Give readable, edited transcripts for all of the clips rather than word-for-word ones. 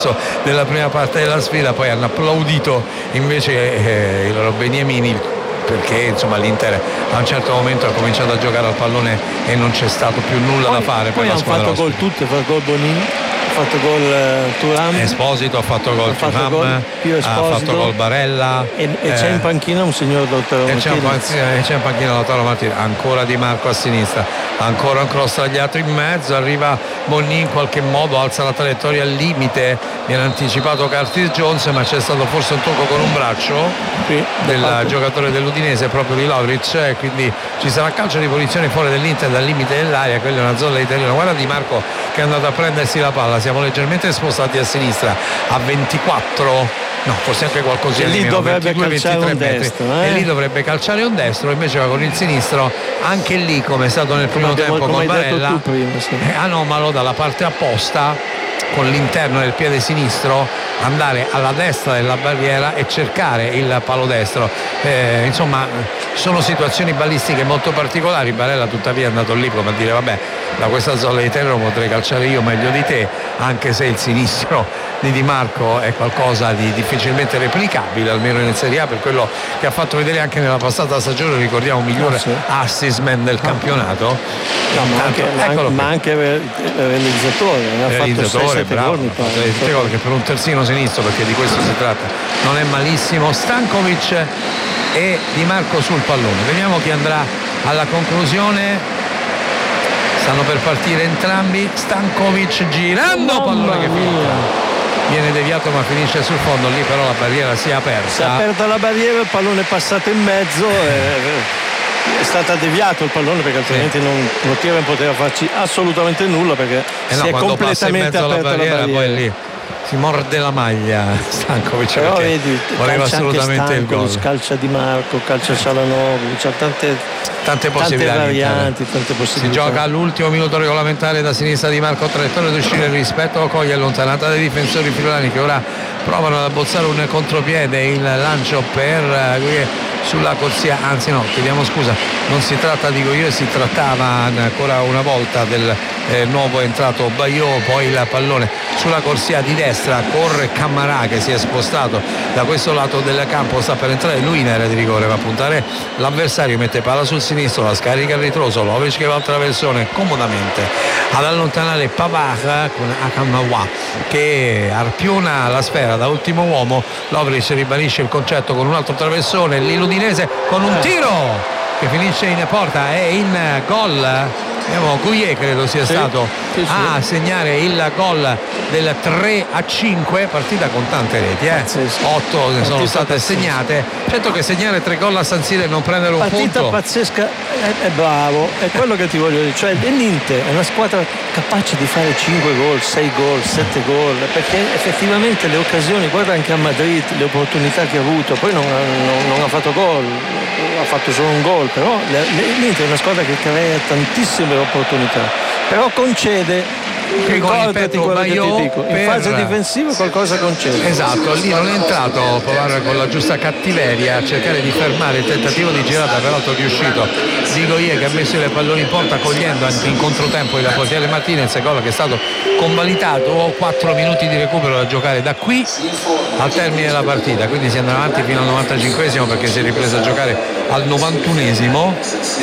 della prima parte della sfida, poi hanno applaudito invece i loro beniamini, perché insomma l'Inter a un certo momento ha cominciato a giocare al pallone e non c'è stato più nulla da fare. Poi per la hanno squadra fatto gol tutti, ha fatto gol Bonini, ha fatto gol Thuram, Esposito, ha fatto gol Thuram, ha fatto gol Barella e c'è in panchina un signor Lautaro Martinez, c'è in panchina Lautaro Martinez, ancora Di Marco a sinistra, ancora un cross tagliato in mezzo, arriva Bonini, in qualche modo alza la traiettoria al limite, viene anticipato Curtis Jones, ma c'è stato forse un tocco con un braccio del giocatore dell'Udinese, proprio di Lovric, e quindi ci sarà calcio di punizione fuori dell'Inter dal limite dell'area. Quella è una zona italiana. Guarda Di Marco che è andato a prendersi la palla, siamo leggermente spostati a sinistra a 24, no, forse anche qualcosina lì meno, dovrebbe 22-23 metri destro, e lì dovrebbe calciare un destro, invece va con il sinistro, anche lì come è stato nel primo tempo con Barella, no, ma lo dà la parte apposta con l'interno del piede sinistro, andare alla destra della barriera e cercare il palo destro. Insomma, sono situazioni ballistiche molto particolari. Barella tuttavia è andato lì come a dire: vabbè, da questa zona di terreno potrei calciare io meglio di te, anche se il sinistro di Di Marco è qualcosa di difficilmente replicabile, almeno in Serie A, per quello che ha fatto vedere anche nella passata stagione. Ricordiamo migliore assist man del campionato. Ma anche realizzatore, ha fatto 6-7 gol, che per un terzino sinistro, perché di questo si tratta, non è malissimo. Stankovic e Di Marco sul pallone, vediamo chi andrà alla conclusione. Stanno per partire entrambi. Stankovic girando, pallone che viene deviato ma finisce sul fondo, lì però la barriera si è aperta. Si è aperta la barriera, il pallone è passato in mezzo, è stato deviato il pallone, perché altrimenti non poteva farci assolutamente nulla, perché si è completamente aperta la barriera. Poi lì si morde la maglia Stankovic, però perché vedi, voleva assolutamente il gol. Calcia Di Marco, calcia Cialanoglu, c'ha tante varianti, tante possibilità. Si gioca all'ultimo minuto regolamentare da sinistra Di Marco, traiettoria di uscire, il rispetto Coglie, allontanata dai difensori friulani che ora provano ad abbozzare un contropiede, il lancio per sulla corsia, anzi no, chiediamo scusa, non si tratta di Goyer, si trattava ancora una volta del nuovo entrato Baillot. Poi il pallone sulla corsia di destra, corre Cammarà che si è spostato da questo lato del campo, sta per entrare lui in area di rigore, va a puntare l'avversario, mette palla sul sinistro, la scarica al ritroso, Lovic che va al traversone comodamente ad allontanare Pavard con Akanmawa che arpiona la sfera da ultimo uomo. Lovic ribadisce il concetto con un altro traversone, lì l'Udinese con un tiro che finisce in porta e in gol. Vediamo Gouillet, credo sia stato a segnare il gol del 3-5, partita con tante reti, 8 ne sono state segnate. Certo che segnare 3 gol a San Siro e non prendere un punto, partita pazzesca, è bravo, è quello che ti voglio dire, cioè l'Inter è una squadra capace di fare 5 gol, 6 gol, 7 gol, perché effettivamente le occasioni, guarda anche a Madrid le opportunità che ha avuto, poi non ha fatto gol, ha fatto solo un gol, però l'Inter è una squadra che crea tantissime opportunità, però concede. Ricordati quello che ti dico, in fase difensiva qualcosa concede. Esatto, lì non è entrato Pavard con la giusta cattiveria a cercare di fermare il tentativo di girata, peraltro riuscito di Goyer, che ha messo i palloni in porta cogliendo anche in controtempo il portiere Martinez, gol che è stato convalidato. 4 minuti di recupero da giocare da qui al termine della partita, quindi si andrà avanti fino al 95esimo, perché si è ripreso a giocare al 91esimo.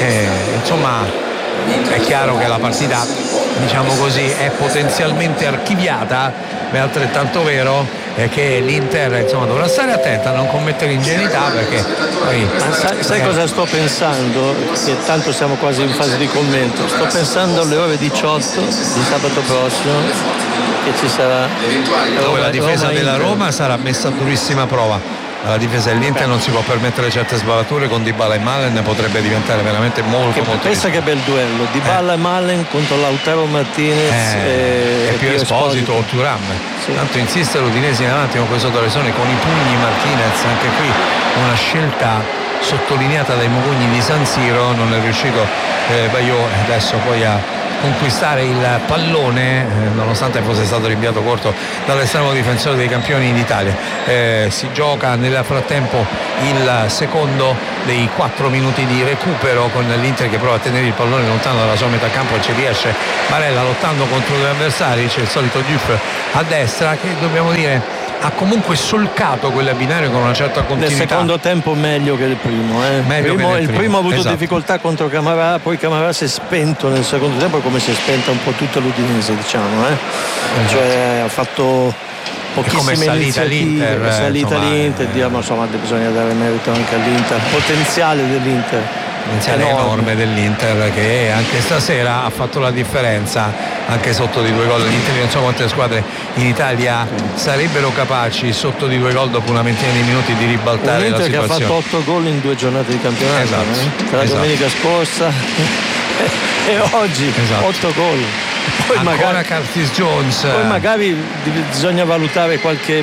Insomma, è chiaro che la partita, diciamo così, è potenzialmente archiviata, ma è altrettanto vero che l'Inter dovrà stare attenta a non commettere ingenuità, perché poi sai cosa sto pensando? Che tanto siamo quasi in fase di commento. Sto pensando alle ore 18 di sabato prossimo, che ci sarà dove la difesa della Roma sarà messa a durissima prova. La difesa dell'Inter non si può permettere certe sbavature, con Dybala e Malen ne potrebbe diventare veramente molto pensa che bel duello, Dybala e Malen contro Lautaro Martinez e più Esposito o Thuram. Tanto insiste l'Udinese in avanti con questo traversone, con i pugni Martinez, anche qui una scelta sottolineata dai Mogugni di San Siro, non è riuscito Baillot, adesso poi a conquistare il pallone, nonostante fosse stato rinviato corto dall'estremo difensore dei campioni d'Italia. Si gioca nel frattempo il secondo dei 4 minuti di recupero, con l'Inter che prova a tenere il pallone lontano dalla sua metà campo e ci riesce Barella lottando contro due avversari. C'è il solito Diouf a destra che, dobbiamo dire, ha comunque solcato quel binario con una certa continuità. Nel secondo tempo meglio che il primo. Il primo ha avuto esatto. difficoltà contro Camarà, poi Camarà si è spento nel secondo tempo, come si è spenta un po' tutta l'Udinese, diciamo. Esatto. Cioè ha fatto pochissime iniziative, salita l'Inter, insomma bisogna dare merito anche all'Inter, il potenziale dell'Inter. Enorme dell'Inter, che anche stasera ha fatto la differenza anche sotto di 2 gol. L'Inter, non so quante squadre in Italia sarebbero capaci sotto di 2 gol dopo una ventina di minuti di ribaltare la situazione. Che ha fatto 8 gol in 2 giornate di campionato, esatto. Tra la domenica scorsa e oggi, 8 gol. Poi ancora magari, Curtis Jones. Poi magari bisogna valutare qualche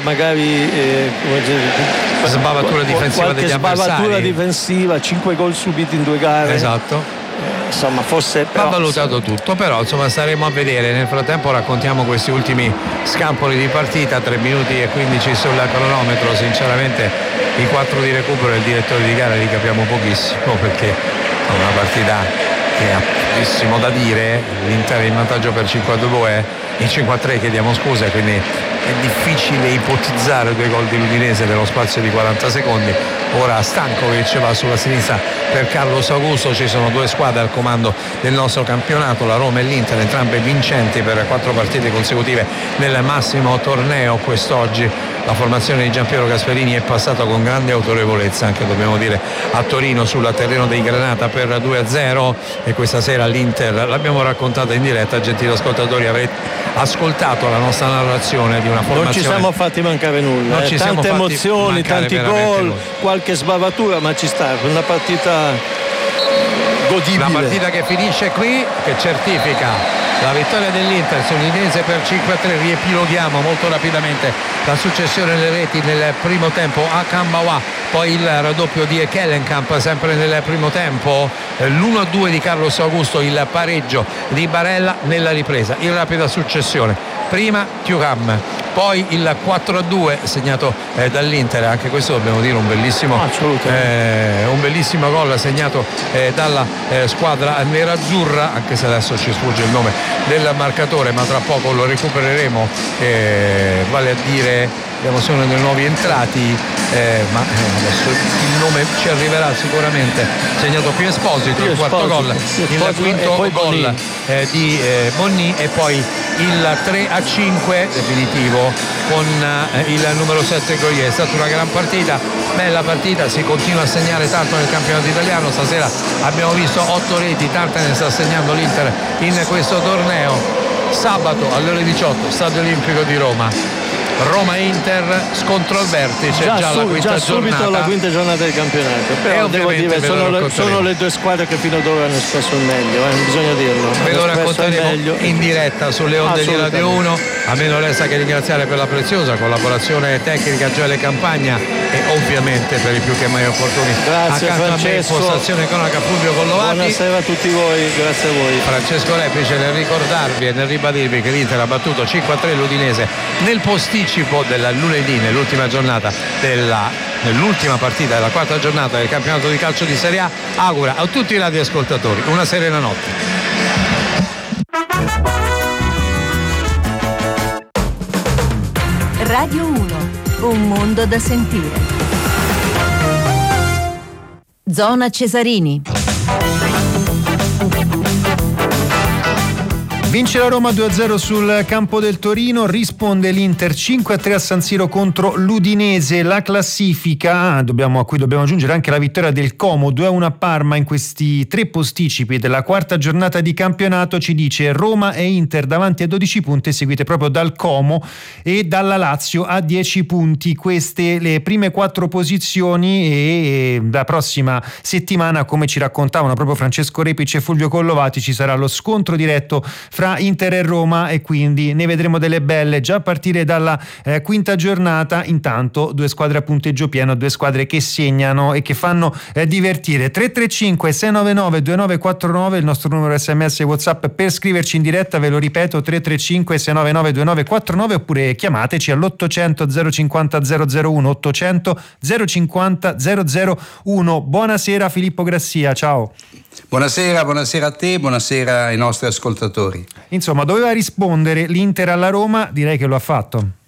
sbavatura difensiva degli avversari. Sbavatura difensiva, 5 gol subiti in 2 gare. Esatto. Insomma, forse va valutato tutto, però insomma staremo a vedere. Nel frattempo raccontiamo questi ultimi scampoli di partita, 3 minuti e 15 sul cronometro. Sinceramente i 4 di recupero e il direttore di gara li capiamo pochissimo, perché è una partita che ha pochissimo da dire. L'Inter è in vantaggio per 5-2, in 5-3 chiediamo scusa, quindi è difficile ipotizzare 2 gol di l'Udinese nello spazio di 40 secondi. Ora Stankovic va sulla sinistra per Carlos Augusto. Ci sono 2 squadre al comando del nostro campionato, la Roma e l'Inter, entrambe vincenti per 4 partite consecutive nel massimo torneo quest'oggi. La formazione di Giampiero Gasperini è passata con grande autorevolezza, anche dobbiamo dire a Torino, sul terreno dei Granata per 2-0, e questa sera l'Inter l'abbiamo raccontata in diretta. Gentili ascoltatori, avrete ascoltato la nostra narrazione di una formazione. Non ci siamo fatti mancare nulla, tante emozioni, tanti gol, qualche sbavatura, ma ci sta, una partita godibile. Una partita che finisce qui, che certifica la vittoria dell'Inter sull'Udinese per 5-3. Riepiloghiamo molto rapidamente la successione delle reti nel primo tempo. a Cambawa, poi il raddoppio di Kellenkamp sempre nel primo tempo, l'1-2 di Carlos Augusto, il pareggio di Barella nella ripresa, in rapida successione. Prima Thuram, poi il 4-2 segnato dall'Inter. Anche questo dobbiamo dire un bellissimo gol segnato dalla squadra nerazzurra, anche se adesso ci sfugge il nome del marcatore, ma tra poco lo recupereremo, vale a dire sono dei nuovi entrati, ma adesso il nome ci arriverà sicuramente. Segnato più Esposito, il quarto gol, il quinto gol di Bonni, e poi il 3-5 definitivo con il numero 7 Goyer. È stata una gran partita, bella partita, si continua a segnare tanto nel campionato italiano. Stasera abbiamo visto 8 reti, tante ne sta segnando l'Inter in questo torneo. Sabato alle ore 18, Stadio Olimpico di Roma. Roma-Inter, scontro al vertice, già la quinta subito la quinta giornata del campionato. Però devo dire, sono le 2 squadre che fino ad ora hanno espresso il meglio, bisogna dirlo. Ve lo racconteremo in diretta sulle onde di Radio 1. A me non resta che ringraziare per la preziosa collaborazione tecnica Gioele Campagna, e ovviamente per i più che mai opportuni grazie accanto Francesco. a me, postazione economica Fulvio Collovati. Buonasera a tutti voi, grazie a voi. Francesco Repice nel ricordarvi e nel ribadirvi che l'Inter ha battuto 5-3 l'Udinese nel posticipo del lunedì, nell'ultima giornata nell'ultima partita della 4ª giornata del campionato di calcio di Serie A. Augura a tutti i radioascoltatori una serena notte. Radio 1, un mondo da sentire. Zona Cesarini. Vince la Roma 2-0 sul campo del Torino, risponde l'Inter 5-3 a San Siro contro l'Udinese. La classifica, a cui dobbiamo aggiungere anche la vittoria del Como 2-1 a Parma in questi 3 posticipi della 4ª giornata di campionato, ci dice Roma e Inter davanti a 12 punti, seguite proprio dal Como e dalla Lazio a 10 punti. Queste le prime 4 posizioni, e la prossima settimana, come ci raccontavano proprio Francesco Repice e Fulvio Collovati, ci sarà lo scontro diretto fra fra Inter e Roma, e quindi ne vedremo delle belle già a partire dalla quinta giornata. Intanto due squadre a punteggio pieno, due squadre che segnano e che fanno divertire. 335 699 2949 il nostro numero SMS e WhatsApp per scriverci in diretta, ve lo ripeto, 335 699 2949, oppure chiamateci all'800 050 001, 800 050 001. Buonasera Filippo Grassia, ciao. Buonasera a te, buonasera ai nostri ascoltatori. Insomma, doveva rispondere l'Inter alla Roma, direi che lo ha fatto.